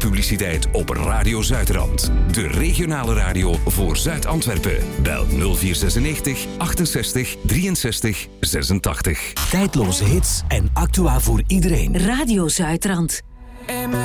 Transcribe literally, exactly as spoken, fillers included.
publiciteit op Radio Zuidrand. De regionale radio voor Zuid-Antwerpen. Bel nul vier zesennegentig achtenzestig drieënzestig zesentachtig. Tijdloze hits en actua voor iedereen. Radio Zuidrand. En